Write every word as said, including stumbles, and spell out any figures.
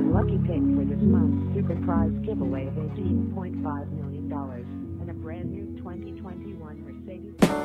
lucky pick for this month's super prize giveaway of eighteen point five million dollars and a brand new twenty twenty-one Mercedes